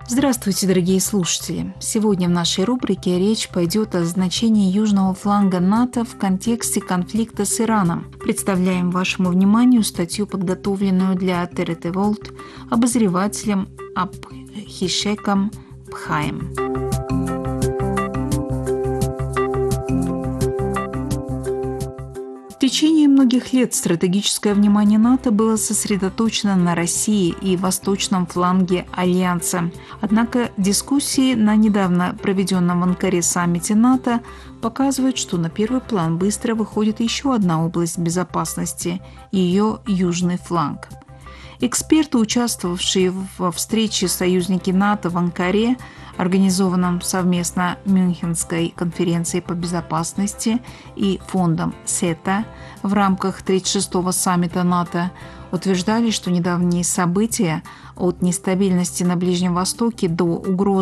Здравствуйте, дорогие слушатели! Сегодня в нашей рубрике речь пойдет о значении южного фланга НАТО в контексте конфликта с Ираном. Представляем вашему вниманию статью, подготовленную для ТРТ Волт обозревателем Абхишеком Бхаем. В течение многих лет стратегическое внимание НАТО было сосредоточено на России и восточном фланге Альянса. Однако дискуссии на недавно проведенном в Анкаре саммите НАТО показывают, что на первый план быстро выходит еще одна область безопасности – ее южный фланг. Эксперты, участвовавшие во встрече союзники НАТО в Анкаре, организованном совместно Мюнхенской конференцией по безопасности и фондом СЕТА в рамках 36-го саммита НАТО, утверждали, что недавние события от нестабильности на Ближнем Востоке до угрозы